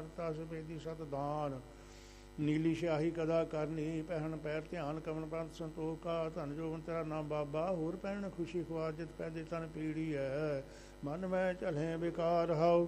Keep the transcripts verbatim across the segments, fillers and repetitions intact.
ਕਰਤਾ ਸਫੇਦੀ ਸਤ ਦਾਨ ਨੀਲੀ ਸਿਆਹੀ ਕਦਾ ਕਰਨੀ ਪਹਿਣ ਪੈਰ ਧਿਆਨ ਕਮਨ ਪੰਥ ਸੰਤੋਖ ਕਾ ਧਨ ਜੋਗਨ ਤੇਰਾ ਨਾਮ ਬਾਬਾ ਹੋਰ ਪਹਿਣ ਖੁਸ਼ੀ ਖਵਾ ਜਿਤ ਪੈਦੇ ਤਨ ਪੀੜੀ ਹੈ ਮਨ ਮੈਂ ਝਲੇ ਬੇਕਾਰ ਹਾਉ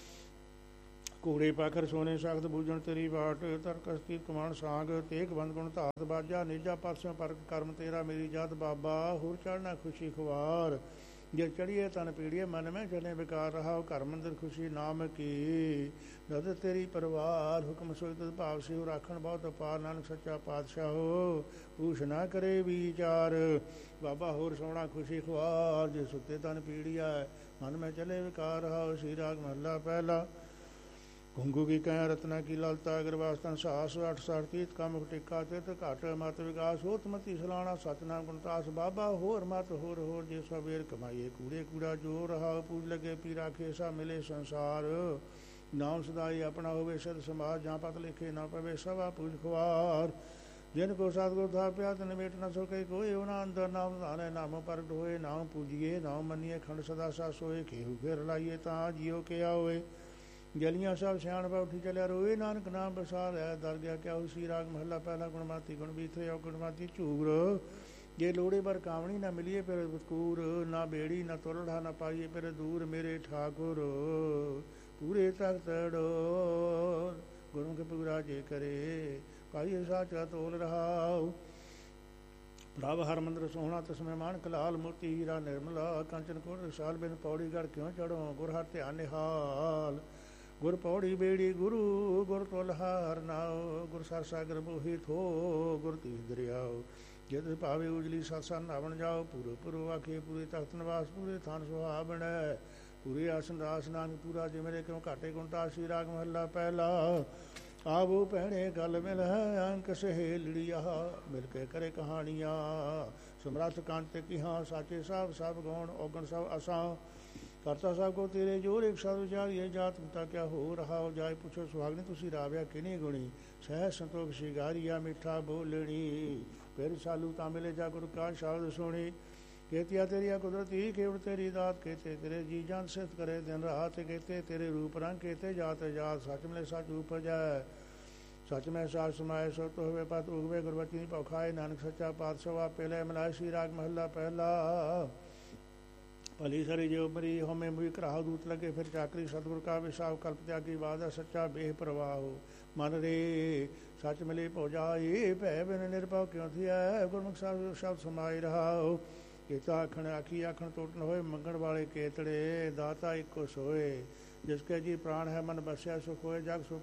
ਘੋੜੇ ਪਾਖਰ ਸੋਨੇ ਸਖਤ ਬੂਝਣ ਤੇਰੀ ਬਾਟ ਤਰਕਸਤੀ ਕਮਾਨ ਸਾਂਗ ਤੇਗ ਬੰਦ ਗੁਣ ਧਾਤ ਬਾਜਾ ਨੇਜਾ ਪਾਸਿਓਂ ਪਰਕ ਕਰਮ ਤੇਰਾ ਮੇਰੀ ਜਾਤ ਬਾਬਾ ਹੋਰ ਚੜ੍ਹਨਾ ਖੁਸ਼ੀ ਖੁਆਰ ਜੇ ਚੜੀਏ ਤਨ ਪੀੜੀਏ ਮਨ ਮੈਂ ਚਲੇ ਬੇਕਾਰ ਰਹਾ ਘਰ ਮੰਦਰ ਖੁਸ਼ੀ ਨਾਮ ਕੀ ਨਦ ਤੇਰੀ ਪਰਵਾਰ ਹੁਕਮ ਸੋਈ ਤਦ ਭਾਵ ਸਿਉ ਰਾਖਣ ਬਹੁਤ ਅਪਾਰ ਨਾਨਕ ਸੱਚਾ ਪਾਤਸ਼ਾਹ ਹੋ ਪੂਛ ਨਾ ਕਰੇ ਵਿਚਾਰ ਬਾਬਾ ਹੋਰ ਸੋਹਣਾ ਖੁਸ਼ੀ ਖੁਆਰ ਜੇ ਸੁੱਤੇ ਤਨ ਪੀੜੀਆ ਮਨ ਮੈਂ ਚਲੇ ਵਿਕਾਰ ਰਹਾ ਸ਼੍ਰੀ ਰਾਗ ਮਹੱਲਾ ਪਹਿਲਾ ਘੁੰਗੂ ਕੀ ਕਹਿ ਰਤਨਾ ਕੀ ਲਲਤਾ ਅਗਰਵਾਸਤਨ ਸਾਸ ਅੱਠ ਸਾਠ ਤੀਤ ਕੰਮ ਟਿੱਕਾ ਤਿਤ ਘਟ ਮਤ ਵਿਕਾਸ ਹੋਤ ਮਤੀ ਸਲਾਣਾ ਸਤਨਾਮ ਗੁਣਤਾਸ ਬਾਬਾ ਹੋਰ ਮਤ ਹੋਰ ਹੋਰ ਜੇ ਸਵੇਰ ਕਮਾਈਏ ਕੂੜੇ ਕੂੜਾ ਜੋ ਰਹਾ ਪੂਜ ਲਗੇ ਪੀ ਰਾਖੇ ਸਾ ਮਿਲੇ ਸੰਸਾਰ ਨਾਮ ਸਦਾਈ ਆਪਣਾ ਹੋਵੇ ਸਦ ਸਮਾਜ ਜਾਂ ਪਤ ਲਿਖੇ ਨਾ ਪਵੇ ਸਵਾ ਪੂਜ ਖੁਆਰ ਜਿਨ ਕੋ ਸਤਿਗੁਰ ਥਾ ਪਿਆ ਤਨ ਮੇਟ ਨਾ ਸੋਕੇ ਕੋਈ ਉਹਨਾਂ ਅੰਦਰ ਨਾਮ ਧਾਨੇ ਨਾਮ ਪ੍ਰਗਟ ਹੋਏ ਨਾਮ ਪੂਜੀਏ ਨਾਮ ਮੰਨੀਏ ਖੰਡ ਸਦਾ ਸਾ ਸੋਏ ਖੇਹੂ ਫੇਰ ਲਾਈਏ ਤਾਂ ਜਿਉ ਕਿਆ ਹੋਏ ਗਲੀਆਂ ਸਭ ਸਿਆਣ ਪਾ ਉੱਠੀ ਚੱਲਿਆ ਰੋਏ ਨਾਨਕ ਨਾਮ ਬਸਾਰ ਹੈ ਦਰ ਗਿਆ ਕਿਆ ਉਸੀ ਰਾਗ ਮਹੱਲਾ ਪਹਿਲਾ ਗੁਣਮਾਤੀ ਗੁਣ ਬੀਥੇ ਔ ਗੁਣਮਾਤੀ ਝੂਰ ਜੇ ਲੋੜੇ ਪਰ ਕਾਵਣੀ ਨਾ ਮਿਲੀਏ ਫਿਰ ਬਕੂਰ ਨਾ ਬੇੜੀ ਨਾ ਤੁਲੜਾ ਨਾ ਪਾਈਏ ਫਿਰ ਦੂਰ ਮੇਰੇ ਠਾਕੁਰ ਪੂਰੇ ਤਖਤ ਡੋਰ ਗੁਰੂ ਕੇ ਪੂਰਾ ਜੇ ਕਰੇ ਪਾਈਏ ਸਾਚਾ ਤੋਲ ਰਹਾਉ ਪ੍ਰਭ ਹਰਮੰਦਰ ਸੋਹਣਾ ਤਸਮੈ ਮਾਨਕ ਲਾਲ ਮੋਤੀ ਹੀਰਾ ਨਿਰਮਲਾ ਕੰਚਨ ਕੋਟ ਵਿਸ਼ਾਲ ਬਿਨ ਪੌੜੀ ਗੜ ਕਿਉਂ ਚੜੋ ਗੁਰ ਹਰ ਧਿਆਨ ਨਿਹਾਲ ਗੁਰ ਪੌੜੀ ਬੇੜੀ ਗੁਰੂ ਗੁਰ ਤੁਲਹਾਰ ਨਾਉ ਗੁਰ ਸਰ ਸਾਗਰ ਮੋਹੀ ਥੋ ਗੁਰ ਤੀ ਦਰਿਆਉ ਜਿਤ ਭਾਵੇ ਉਜਲੀ ਸਤਸੰਗ ਨਾਵਣ ਜਾਓ ਪੂਰੇ ਪੁਰੂ ਆਖੇ ਪੂਰੇ ਤਖਤ ਨਿਵਾਸ ਪੂਰੇ ਥਾਨ ਸੁਹਾਵਣੈ ਪੂਰੇ ਆਸਨ ਦਾਸ ਨਾਨਕ ਪੂਰਾ ਜੇ ਮੇਰੇ ਕਿਉਂ ਘਾਟੇ ਗੁਣਤਾ ਸ਼੍ਰੀ ਰਾਗ ਮਹੱਲਾ ਪਹਿਲਾ ਆਵੋ ਭੈਣੇ ਗੱਲ ਮਿਲ ਹੈ ਅੰਕ ਸਹੇਲੜੀਆ ਮਿਲ ਕੇ ਕਰੇ ਕਹਾਣੀਆਂ ਸਮਰੱਥ ਕੰਤ ਕੀ ਹਾਂ ਸਾਚੇ ਸਭ ਸਭ ਗੌਣ ਔਗਣ ਸਭ ਅਸਾਂ ਕਰਤਾ ਸਾਹਿਬ ਕੋ ਤੇਰੇ ਜੋਰ ਇੱਕ ਸਾਧ ਵਿਚਾਰ ਇਹ ਜਾਤ ਪਿਤਾ ਕਿਆ ਹੋ ਰਹਾ ਹੋ ਜਾਏ ਪੁੱਛੋ ਸੁਹਾਗਣੀ ਤੁਸੀਂ ਰਾਵਿਆ ਕਿਨੀ ਗੁਣੀ ਸਹਿ ਸੰਤੋਖ ਸ਼ਿਗਾਰੀਆ ਮਿੱਠਾ ਬੋਲਣੀ ਫਿਰ ਸਾਲੂ ਤਾਂ ਮਿਲੇ ਜਾ ਗੁਰ ਕਾ ਸ਼ਬਦ ਸੁਣੀ ਕੇਤਿਆ ਤੇਰੀਆ ਕੁਦਰਤੀ ਕੇਵੜ ਤੇਰੀ ਦਾਤ ਕੇਤੇ ਤੇਰੇ ਜੀ ਜਾਨ ਸਿਫਤ ਕਰੇ ਦਿਨ ਰਾਤ ਕੇਤੇ ਤੇਰੇ ਰੂਪ ਰੰਗ ਕੇਤੇ ਜਾਤ ਜਾਤ ਸੱਚ ਮਿਲੇ ਸੱਚ ਉਪਜੈ ਸੱਚ ਮੈਂ ਸਾਚ ਸਮਾਏ ਸੋ ਤੋ ਹੋਵੇ ਪਤ ਉਗਵੇ ਗੁਰਬਚਨੀ ਪੌਖਾਏ ਨਾਨਕ ਸੱਚਾ ਪਾਤਸ਼ਾਹ ਪਹਿਲੇ ਮਲਾਇ ਸ਼੍ਰੀ ਰਾਗ ਮਹੱਲਾ ਪਹਿਲਾ ਭਲੀ ਸਰੀ ਜੇ ਉਮਰੀ ਹੋਮੇ ਮੁਈ ਕਰਾਹ ਦੂਤ ਲਗੇ ਫਿਰ ਚਾਕਰੀ ਸਤਿਗੁਰ ਕਾ ਵਿਸਾਵ ਕਲਪ ਤਿਆਗੀ ਬਾਦ ਸੱਚਾ ਬੇਹ ਪ੍ਰਵਾਹ ਮਨ ਰੇ ਸੱਚ ਮਿਲੇ ਭੋ ਜਾਏ ਭੈ ਬਿਨ ਨਿਰਭਉ ਕਿਉਂ ਥਿਆ ਗੁਰਮੁਖ ਸਾਹਿਬ ਸ਼ਬਦ ਸਮਾਈ ਰਹਾਉ ਕੀਤਾ ਆਖਣ ਆਖੀ ਆਖਣ ਟੋਟਣ ਹੋਏ ਮੰਗਣ ਵਾਲੇ ਕੇਤੜੇ ਦਾਤਾ ਇੱਕੋ ਸੋਏ ਜਿਸ ਕੇ ਜੀ ਪ੍ਰਾਣ ਹੈ ਮਨ ਬਸਿਆ ਸੁਖ ਹੋਏ ਜਗ ਸੁਖ